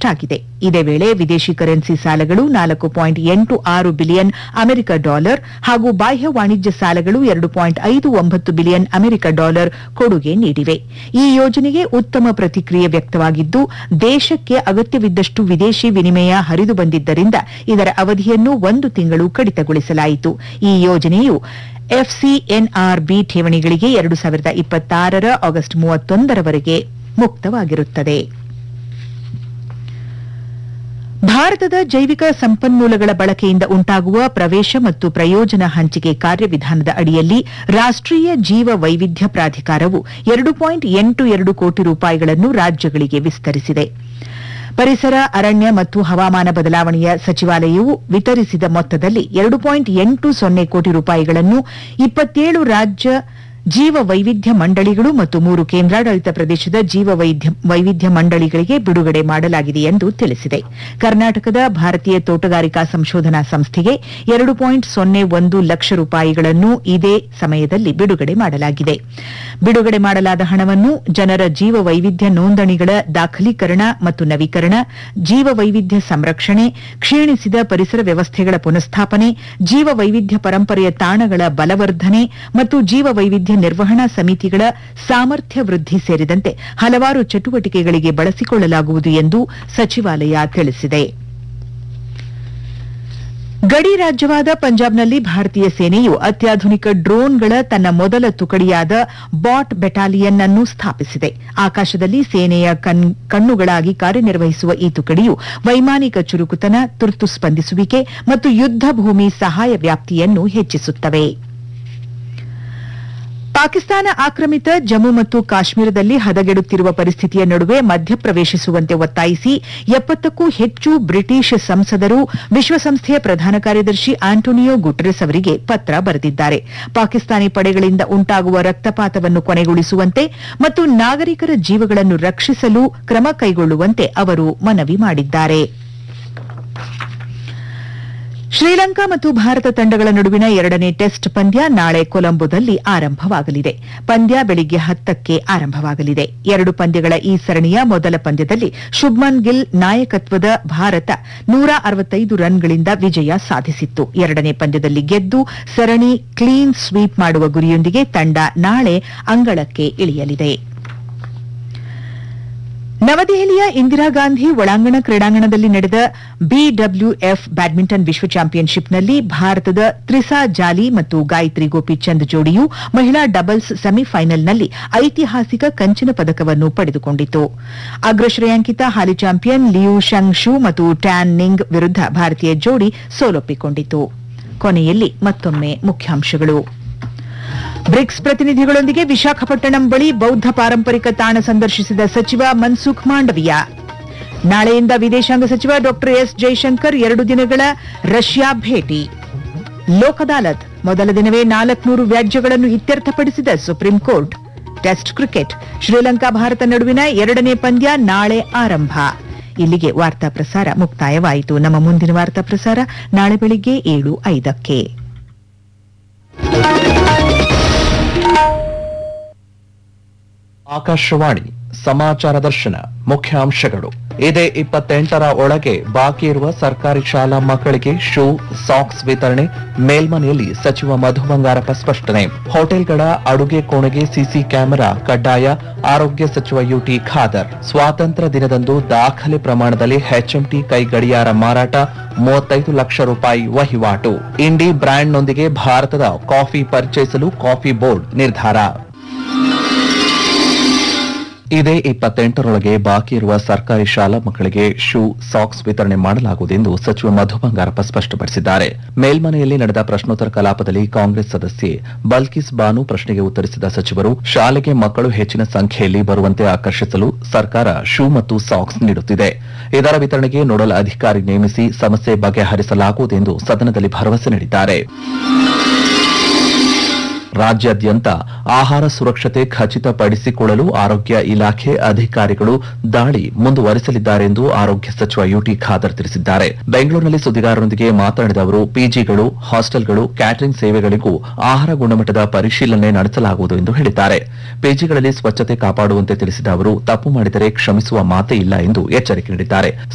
ಅಷ್ಟಾಗಿದೆ. ಇದೇ ವೇಳೆ ವಿದೇಶಿ ಕರೆನ್ಸಿ ಸಾಲಗಳು $4.86 ಬಿಲಿಯನ್ ಅಮೆರಿಕ ಡಾಲರ್ ಹಾಗೂ ಬಾಹ್ಯ ವಾಣಿಜ್ಯ ಸಾಲಗಳು $2.59 ಬಿಲಿಯನ್ ಅಮೆರಿಕ ಡಾಲರ್ ಕೊಡುಗೆ ನೀಡಿವೆ. ಈ ಯೋಜನೆಗೆ ಉತ್ತಮ ಪ್ರತಿಕ್ರಿಯೆ ವ್ಯಕ್ತವಾಗಿದ್ದು, ದೇಶಕ್ಕೆ ಅಗತ್ಯವಿದ್ದಷ್ಟು ವಿದೇಶಿ ವಿನಿಮಯ ಹರಿದು ಬಂದಿದ್ದರಿಂದ ಇದರ ಅವಧಿಯನ್ನು 1 ತಿಂಗಳು ಕಡಿತಗೊಳಿಸಲಾಯಿತು. ಈ ಯೋಜನೆಯು ಎಫ್ಸಿಎನ್ಆರ್ಬಿ ಠೇವಣಿಗಳಿಗೆ 2026 ಆಗಸ್ಟ್ 31 ಮುಕ್ತವಾಗಿರುತ್ತದೆ. ಭಾರತದ ಜೈವಿಕ ಸಂಪನ್ಮೂಲಗಳ ಬಳಕೆಯಿಂದ ಉಂಟಾಗುವ ಪ್ರವೇಶ ಮತ್ತು ಪ್ರಯೋಜನ ಹಂಚಿಕೆ ಕಾರ್ಯವಿಧಾನದ ಅಡಿಯಲ್ಲಿ ರಾಷ್ಟೀಯ ಜೀವ ವೈವಿಧ್ಯ ಪ್ರಾಧಿಕಾರವು $2.82 ಕೋಟಿ ರೂಪಾಯಿಗಳನ್ನು ರಾಜ್ಯಗಳಿಗೆ ವಿಸ್ತರಿಸಿದೆ. ಪರಿಸರ, ಅರಣ್ಯ ಮತ್ತು ಹವಾಮಾನ ಬದಲಾವಣೆಯ ಸಚಿವಾಲಯವು ವಿತರಿಸಿದ ಮೊತ್ತದಲ್ಲಿ $2.80 ಕೋಟಿ ರೂಪಾಯಿಗಳನ್ನು 27 ರಾಜ್ಯ ಜೀವ ವೈವಿಧ್ಯ ಮಂಡಳಿಗಳು ಮತ್ತು 3 ಕೇಂದ್ರಾಡಳಿತ ಪ್ರದೇಶದ ಜೀವ ವೈವಿಧ್ಯ ಮಂಡಳಿಗಳಿಗೆ ಬಿಡುಗಡೆ ಮಾಡಲಾಗಿದೆ ಎಂದು ತಿಳಿಸಿದೆ. ಕರ್ನಾಟಕದ ಭಾರತೀಯ ತೋಟಗಾರಿಕಾ ಸಂಶೋಧನಾ ಸಂಸ್ಥೆಗೆ $2.01 ಲಕ್ಷ ರೂಪಾಯಿಗಳನ್ನು ಇದೇ ಸಮಯದಲ್ಲಿ ಬಿಡುಗಡೆ ಮಾಡಲಾಗಿದೆ. ಬಿಡುಗಡೆ ಮಾಡಲಾದ ಹಣವನ್ನು ಜನರ ಜೀವ ವೈವಿಧ್ಯ ನೋಂದಣಿಗಳ ದಾಖಲೀಕರಣ ಮತ್ತು ನವೀಕರಣ, ಜೀವ ವೈವಿಧ್ಯ ಸಂರಕ್ಷಣೆ, ಕ್ಷೀಣಿಸಿದ ಪರಿಸರ ವ್ಯವಸ್ಥೆಗಳ ಪುನಃಸ್ಥಾಪನೆ, ಜೀವ ವೈವಿಧ್ಯ ಪರಂಪರೆಯ ತಾಣಗಳ ಬಲವರ್ಧನೆ ಮತ್ತು ಜೀವ ವೈವಿಧ್ಯ ನಿರ್ವಹಣಾ ಸಮಿತಿಗಳ ಸಾಮರ್ಥ್ಯ ವೃದ್ಧಿ ಸೇರಿದಂತೆ ಹಲವಾರು ಚಟುವಟಿಕೆಗಳಿಗೆ ಬಳಸಿಕೊಳ್ಳಲಾಗುವುದು ಎಂದು ಸಚಿವಾಲಯ ತಿಳಿಸಿದೆ. ಗಡಿ ರಾಜ್ಯವಾದ ಪಂಜಾಬ್ನಲ್ಲಿ ಭಾರತೀಯ ಸೇನೆಯು ಅತ್ಯಾಧುನಿಕ ಡ್ರೋನ್ಗಳ ತನ್ನ ಮೊದಲ ತುಕಡಿಯಾದ ಬಾಟ್ ಬೆಟಾಲಿಯನ್ ಅನ್ನು ಸ್ಥಾಪಿಸಿದೆ. ಆಕಾಶದಲ್ಲಿ ಸೇನೆಯ ಕಣ್ಣುಗಳಾಗಿ ಕಾರ್ಯನಿರ್ವಹಿಸುವ ಈ ತುಕಡಿಯು ವೈಮಾನಿಕ ಚುರುಕುತನ, ತುರ್ತು ಸ್ಪಂದಿಸುವಿಕೆ ಮತ್ತು ಯುದ್ಧ ಭೂಮಿ ಸಹಾಯ ವ್ಯಾಪ್ತಿಯನ್ನು ಹೆಚ್ಚಿಸುತ್ತವೆ. ಪಾಕಿಸ್ತಾನ ಆಕ್ರಮಿತ ಜಮ್ಮು ಮತ್ತು ಕಾಶ್ಮೀರದಲ್ಲಿ ಹದಗೆಡುತ್ತಿರುವ ಪರಿಸ್ಥಿತಿಯ ನಡುವೆ ಮಧ್ಯಪ್ರವೇಶಿಸುವಂತೆ ಒತ್ತಾಯಿಸಿ 70ಕ್ಕೂ ಹೆಚ್ಚು ಬ್ರಿಟಿಷ್ ಸಂಸದರು ವಿಶ್ವಸಂಸ್ಥೆಯ ಪ್ರಧಾನ ಕಾರ್ಯದರ್ಶಿ ಆಂಟೋನಿಯೋ ಗುಟೆರಸ್ ಅವರಿಗೆ ಪತ್ರ ಬರೆದಿದ್ದಾರೆ. ಪಾಕಿಸ್ತಾನಿ ಪಡೆಗಳಿಂದ ಉಂಟಾಗುವ ರಕ್ತಪಾತವನ್ನು ಕೊನೆಗೊಳಿಸುವಂತೆ ಮತ್ತು ನಾಗರಿಕರ ಜೀವಗಳನ್ನು ರಕ್ಷಿಸಲು ಕ್ರಮ ಕೈಗೊಳ್ಳುವಂತೆ ಅವರು ಮನವಿ ಮಾಡಿದ್ದಾರೆ. ಶ್ರೀಲಂಕಾ ಮತ್ತು ಭಾರತ ತಂಡಗಳ ನಡುವಿನ 2ನೇ ಟೆಸ್ಟ್ ಪಂದ್ಯ ನಾಳೆ ಕೊಲಂಬೋದಲ್ಲಿ ಆರಂಭವಾಗಲಿದೆ. ಪಂದ್ಯ ಬೆಳಿಗ್ಗೆ 10ಕ್ಕೆ ಆರಂಭವಾಗಲಿದೆ. 2 ಪಂದ್ಯಗಳ ಈ ಸರಣಿಯ ಮೊದಲ ಪಂದ್ಯದಲ್ಲಿ ಶುಭ್ಮನ್ ಗಿಲ್ ನಾಯಕತ್ವದ ಭಾರತ 165 ರನ್ಗಳಿಂದ ವಿಜಯ ಸಾಧಿಸಿತ್ತು. 2ನೇ ಪಂದ್ಯದಲ್ಲಿ ಗೆದ್ದು ಸರಣಿ ಕ್ಲೀನ್ ಸ್ವೀಪ್ ಮಾಡುವ ಗುರಿಯೊಂದಿಗೆ ತಂಡ ನಾಳೆ ಅಂಗಳಕ್ಕೆ ಇಳಿಯಲಿದೆ. ನವದೆಹಲಿಯ ಇಂದಿರಾ ಗಾಂಧಿ ಒಳಾಂಗಣ ಕ್ರೀಡಾಂಗಣದಲ್ಲಿ ನಡೆದ ಬಿಡಬ್ಲ್ಯೂಎಫ್ ಬ್ಯಾಡ್ಮಿಂಟನ್ ವಿಶ್ವ ಚಾಂಪಿಯನ್ಶಿಪ್ನಲ್ಲಿ ಭಾರತದ ತ್ರಿಸಾ ಜಾಲಿ ಮತ್ತು ಗಾಯತ್ರಿ ಗೋಪಿಚಂದ್ ಜೋಡಿಯು ಮಹಿಳಾ ಡಬಲ್ಸ್ ಸೆಮಿಫೈನಲ್ನಲ್ಲಿ ಐತಿಹಾಸಿಕ ಕಂಚಿನ ಪದಕವನ್ನು ಪಡೆದುಕೊಂಡಿತು. ಅಗ್ರ ಶ್ರೇಯಾಂಕಿತ ಹಾಲಿ ಚಾಂಪಿಯನ್ ಲಿಯು ಶಂಗ್ ಶು ಮತ್ತು ಟ್ಯಾನ್ ನಿಂಗ್ ವಿರುದ್ಧ ಭಾರತೀಯ ಜೋಡಿ ಸೋಲೊಪ್ಪಿಕೊಂಡಿತು. ಕೊನೆಯಲ್ಲಿ ಮತ್ತೊಮ್ಮೆ ಮುಖ್ಯಾಂಶಗಳು. ಬ್ರಿಕ್ಸ್ ಪ್ರತಿನಿಧಿಗಳೊಂದಿಗೆ ವಿಶಾಖಪಟ್ಟಣಂ ಬಳಿ ಬೌದ್ಧ ಪಾರಂಪರಿಕ ತಾಣ ಸಂದರ್ಶಿಸಿದ ಸಚಿವ ಮನ್ಸುಖ್ ಮಾಂಡವಿಯ. ನಾಳೆಯಿಂದ ವಿದೇಶಾಂಗ ಸಚಿವ ಡಾ ಎಸ್ ಜೈಶಂಕರ್ 2 ದಿನಗಳ ರಷ್ಯಾ ಭೇಟಿ. ಲೋಕ್ ಅದಾಲತ್ ಮೊದಲ ದಿನವೇ 400 ವ್ಯಾಜ್ಯಗಳನ್ನು ಇತ್ಯರ್ಥಪಡಿಸಿದ supreme court. Test cricket Sri Lanka Bharat ನಡುವಿನ 2ನೇ ಪಂದ್ಯ ನಾಳೆ ಆರಂಭ. ಇಲ್ಲಿಗೆ ವಾರ್ತಾ ಪ್ರಸಾರ ಮುಕ್ತಾಯವಾಯಿತು. ನಮ್ಮ ಮುಂದಿನ ವಾರ್ತಾ ಪ್ರಸಾರ ನಾಳೆ ಬೆಳಿಗ್ಗೆ 7:05ಕ್ಕೆ. ಆಕಾಶವಾಣಿ ಸಮಾಚಾರ ದರ್ಶನ ಮುಖ್ಯಾಂಶಗಳು. ಇದೇ 28ರ ಒಳಗೆ ಬಾಕಿ ಇರುವ ಸರ್ಕಾರಿ ಶಾಲಾ ಮಕ್ಕಳಿಗೆ ಶೂ, ಸಾಕ್ಸ್ ವಿತರಣೆ. ಮೇಲ್ಮನೆಯಲ್ಲಿ ಸಚಿವ ಮಧು ಬಂಗಾರಪ್ಪ ಸ್ಪಷ್ಟನೆ. ಹೋಟೆಲ್ಗಳ ಅಡುಗೆ ಕೋಣೆಗೆ ಸಿಸಿ ಕ್ಯಾಮೆರಾ ಕಡ್ಡಾಯ. ಆರೋಗ್ಯ ಸಚಿವ ಯುಟಿ ಖಾದರ್. ಸ್ವಾತಂತ್ರ್ಯ ದಿನದಂದು ದಾಖಲೆ ಪ್ರಮಾಣದಲ್ಲಿ ಎಚ್ಎಂಟಿ ಕೈ ಗಡಿಯಾರ ಮಾರಾಟ. 35 ಲಕ್ಷ ರೂಪಾಯಿ ವಹಿವಾಟು. ಇಂಡಿ ಬ್ರ್ಯಾಂಡ್ನೊಂದಿಗೆ ಭಾರತದ ಕಾಫಿ ಪರಿಚಯಿಸಲು ಕಾಫಿ ಬೋರ್ಡ್ ನಿರ್ಧಾರ. ಇದೇ 28ರೊಳಗೆ ಬಾಕಿ ಇರುವ ಸರ್ಕಾರಿ ಶಾಲಾ ಮಕ್ಕಳಿಗೆ ಶೂ, ಸಾಕ್ಸ್ ವಿತರಣೆ ಮಾಡಲಾಗುವುದೆಂದು ಸಚಿವ ಮಧು ಬಂಗಾರಪ್ಪ ಸ್ಪಷ್ಟಪಡಿಸಿದ್ದಾರೆ. ಮೇಲ್ಮನೆಯಲ್ಲಿ ನಡೆದ ಪ್ರಶ್ನೋತ್ತರ ಕಲಾಪದಲ್ಲಿ ಕಾಂಗ್ರೆಸ್ ಸದಸ್ಯೆ ಬಲ್ಕಿಸ್ ಬಾನು ಪ್ರಶ್ನೆಗೆ ಉತ್ತರಿಸಿದ ಸಚಿವರು, ಶಾಲೆಗೆ ಮಕ್ಕಳು ಹೆಚ್ಚಿನ ಸಂಖ್ಯೆಯಲ್ಲಿ ಬರುವಂತೆ ಆಕರ್ಷಿಸಲು ಸರ್ಕಾರ ಶೂ ಮತ್ತು ಸಾಕ್ಸ್ ನೀಡುತ್ತಿದೆ. ಇದರ ವಿತರಣೆಗೆ ನೋಡಲ್ ಅಧಿಕಾರಿ ನೇಮಿಸಿ ಸಮಸ್ಯೆ ಬಗೆಹರಿಸಲಾಗುವುದೆಂದು ಸದನದಲ್ಲಿ ಭರವಸೆ ನೀಡಿದ್ದಾರೆ. ರಾಜ್ಯಾದ್ಯಂತ ಆಹಾರ ಸುರಕ್ಷತೆ ಖಚಿತಪಡಿಸಿಕೊಳ್ಳಲು ಆರೋಗ್ಯ ಇಲಾಖೆ ಅಧಿಕಾರಿಗಳು ದಾಳಿ ಮುಂದುವರಿಸಲಿದ್ದಾರೆ ಎಂದು ಆರೋಗ್ಯ ಸಚಿವ ಯುಟಿ ಖಾದರ್ ತಿಳಿಸಿದ್ದಾರೆ. ಬೆಂಗಳೂರಿನಲ್ಲಿ ಸುದ್ದಿಗಾರರೊಂದಿಗೆ ಮಾತನಾಡಿದ ಅವರು, ಪಿಜಿಗಳು, ಹಾಸ್ಟೆಲ್ಗಳು, ಕ್ಯಾಟರಿಂಗ್ ಸೇವೆಗಳಿಗೂ ಆಹಾರ ಗುಣಮಟ್ಟದ ಪರಿಶೀಲನೆ ನಡೆಸಲಾಗುವುದು ಎಂದು ಹೇಳಿದ್ದಾರೆ. ಪಿಜಿಗಳಲ್ಲಿ ಸ್ವಚ್ಛತೆ ಕಾಪಾಡುವಂತೆ ತಿಳಿಸಿದ ಅವರು, ತಪ್ಪು ಮಾಡಿದರೆ ಕ್ಷಮಿಸುವ ಮಾತೇ ಇಲ್ಲ ಎಂದು ಎಚ್ಚರಿಕೆ ನೀಡಿದ್ದಾರೆ.